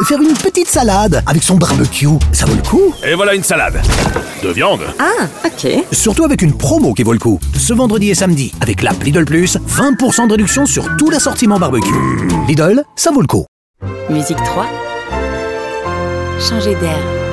faire une petite salade avec son barbecue. Ça vaut le coup. Et voilà une salade. De viande. Ah, ok. Surtout avec une promo qui vaut le coup. Ce vendredi et samedi, avec l'app Lidl Plus, 20% de réduction sur tout l'assortiment barbecue. Lidl, ça vaut le coup. Musique 3. Changer d'air.